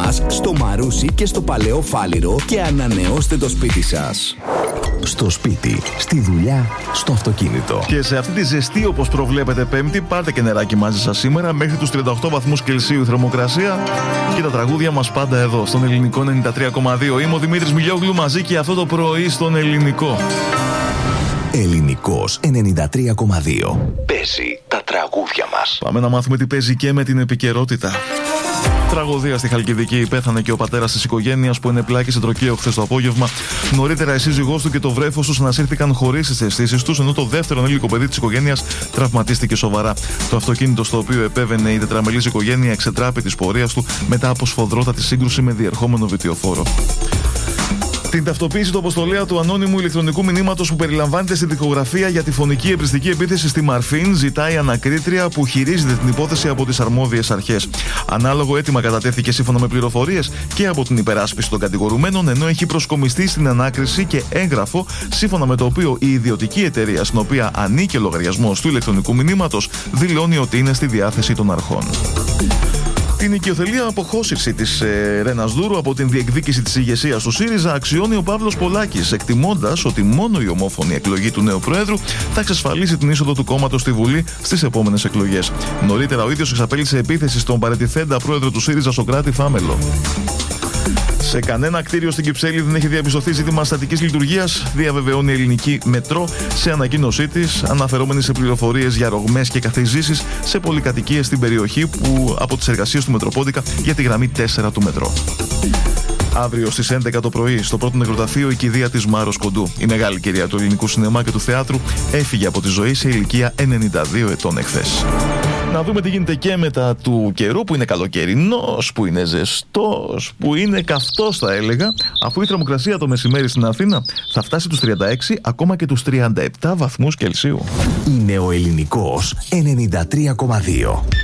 μας στο Μαρούσι και στο Παλαιό Φάληρο και ανανεώστε το σπίτι σας. Στο σπίτι, στη δουλειά, στο αυτοκίνητο. Και σε αυτή τη ζεστή, όπως προβλέπετε, Πέμπτη, πάρτε και νεράκι μαζί σας σήμερα. Μέχρι τους 38 βαθμούς Κελσίου η θερμοκρασία. Και τα τραγούδια μας πάντα εδώ, στον Ελληνικό 93,2. Είμαι ο Δημήτρης Μιλιόγλου, μαζί και αυτό το πρωί στον Ελληνικό. Ελληνικός 93,2. Παίζει τα τραγούδια μας. Πάμε να μάθουμε τι παίζει και με την επικαιρότητα. Τραγωδία στη Χαλκιδική. Πέθανε και ο πατέρας της οικογένειας που ενεπλάκη σε τροχαίο χθες το απόγευμα. Νωρίτερα η σύζυγός του και το βρέφος τους ανασύρθηκαν χωρίς τις αισθήσεις τους, ενώ το δεύτερο ανήλικο παιδί της οικογένειας τραυματίστηκε σοβαρά. Το αυτοκίνητο στο οποίο επέβαινε η τετραμελής οικογένεια εξετράπη της πορείας του μετά από σφοδρότατη σύγκρουση με διερχόμενο βιτιοφόρο. Την ταυτοποίηση του αποστολέα του ανώνυμου ηλεκτρονικού μηνύματος που περιλαμβάνεται στη δικογραφία για τη φωνική εμπριστική επίθεση στη Μαρφίν ζητάει ανακρίτρια που χειρίζεται την υπόθεση από τις αρμόδιες αρχές. Ανάλογο αίτημα κατατέθηκε σύμφωνα με πληροφορίες και από την υπεράσπιση των κατηγορουμένων, ενώ έχει προσκομιστεί στην ανάκριση και έγγραφο σύμφωνα με το οποίο η ιδιωτική εταιρεία στην οποία ανήκει ο λογαριασμός του ηλεκτρονικού μηνύματος δηλώνει ότι είναι στη διάθεση των αρχών. Την οικειοθελεία αποχώσευση της Ρένας Δούρου από την διεκδίκηση της ηγεσίας του ΣΥΡΙΖΑ αξιώνει ο Παύλος Πολάκης, εκτιμώντας ότι μόνο η ομόφωνη εκλογή του νέου Προέδρου θα εξασφαλίσει την είσοδο του κόμματος στη Βουλή στις επόμενες εκλογές. Νωρίτερα ο ίδιος εξαπέλυσε επίθεση στον παραιτηθέντα πρόεδρο του ΣΥΡΙΖΑ Σωκράτη Φάμελο. Σε κανένα κτίριο στην Κυψέλη δεν έχει διαπιστωθεί ζήτημα στατικής λειτουργίας, διαβεβαιώνει η Ελληνική Μετρό σε ανακοίνωσή της, αναφερόμενη σε πληροφορίες για ρογμές και καθιζήσεις σε πολυκατοικίες στην περιοχή που από τις εργασίες του Μετροπόντικα για τη γραμμή 4 του Μετρό. Αύριο στις 11 το πρωί, στο πρώτο νεκροταφείο, η κηδεία της Μάρος Κοντού. Η μεγάλη κυρία του ελληνικού σινεμά και του θεάτρου έφυγε από τη ζωή σε ηλικία 92 ετών εχθές. Να δούμε τι γίνεται και μετά του καιρού, που είναι καλοκαιρινός, που είναι ζεστός, που είναι καυτός θα έλεγα, αφού η θερμοκρασία το μεσημέρι στην Αθήνα θα φτάσει τους 36, ακόμα και τους 37 βαθμούς Κελσίου. Είναι ο Ελληνικός 93,2.